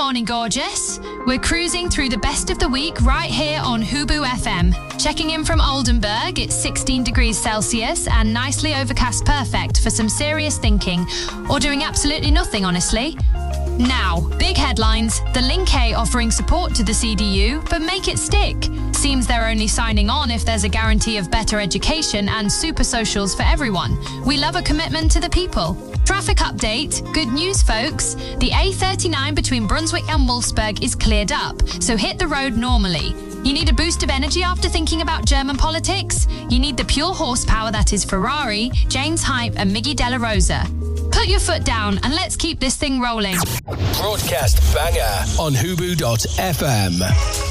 morning, gorgeous. We're cruising through the best of the week right here on Hubu FM. Checking in from Oldenburg, it's 16 degrees Celsius and nicely overcast, perfect for some serious thinking or doing absolutely nothing, honestly. Now, big headlines. The Link A offering support to the CDU, but make it stick. Seems they're only signing on if there's a guarantee of better education and super socials for everyone. We love a commitment to the people. Traffic update. Good news, folks. The A39 between Brunswick and Wolfsburg is cleared up, so hit the road normally. You need a boost of energy after thinking about German politics? You need the pure horsepower that is Ferrari, James Hype and Miggy Della Rosa. Put your foot down and let's keep this thing rolling. Broadcast banger on Hubu.fm.